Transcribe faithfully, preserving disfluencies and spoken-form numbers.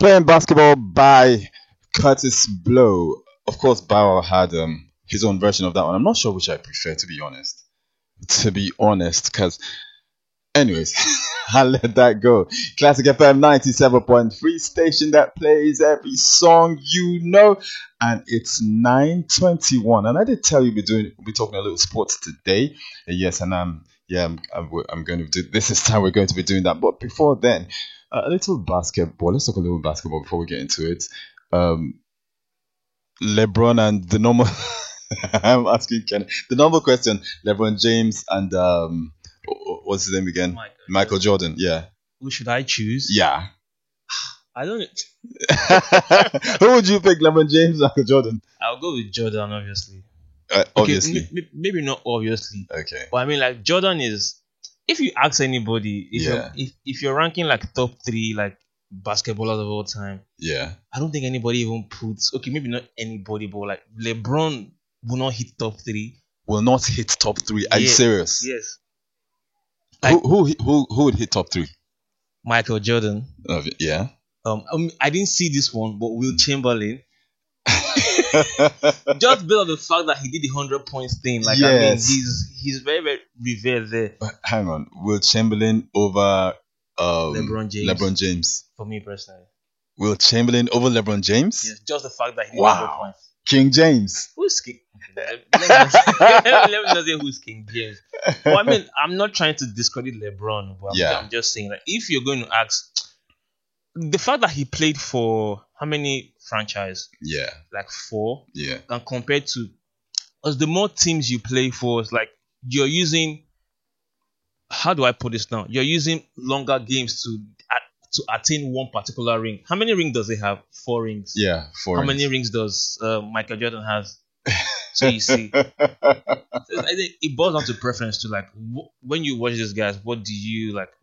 Playing basketball by Curtis Blow. Of course, Bauer had um, his own version of that one. I'm not sure which I prefer, to be honest. To be honest, because, anyways, I'll let that go. Classic F M ninety-seven point three station that plays every song you know, and it's nine twenty-one. And I did tell you we're doing, we're talking a little sports today. Uh, yes, and um, yeah, I'm, I'm, I'm going to do this. Is time we're going to be doing that. But before then, uh, a little basketball. Let's talk a little basketball before we get into it. Um, LeBron and the normal. I'm asking Ken the normal question. LeBron James and um, what's his name again? Michael, Michael Jordan. Yeah. Who should I choose? Yeah. I don't. Who would you pick, LeBron James or Michael Jordan? I'll go with Jordan, obviously. Uh, obviously. Okay, m- m- maybe not obviously. Okay. But I mean, like Jordan is. If you ask anybody, if Yeah. you're if, if you're ranking like top three like basketballers of all time, Yeah. I don't think anybody even puts. Okay, maybe not anybody, but like LeBron will not hit top three. Will not hit top three. Are you Yes, serious? Yes. Who, who who who would hit top three? Michael Jordan. Uh, yeah. Um, I, mean, I didn't see this one, but Will Chamberlain. Just based on the fact that he did the hundred points thing, like I mean, Yes. he's he's very very revered there But hang on, Will Chamberlain over um, LeBron James. LeBron James. for me personally. Will Chamberlain over LeBron James? Yes, just the fact that he did Wow. hundred points. King James. Who's King? Let me not say- let me not say who's King James. Well, I mean, I'm not trying to discredit LeBron, but I'm, Yeah. I'm just saying that if you're going to ask, the fact that he played for how many franchise? Yeah. Like four. Yeah. And compared to, as the more teams you play for, it's like you're using. How do I put this now? You're using longer games to to attain one particular ring. How many rings does he have? Four rings. Yeah. Four. How many rings does uh, Michael Jordan has? So you see, I think it boils down to preference. To like, wh- when you watch these guys, what do you like?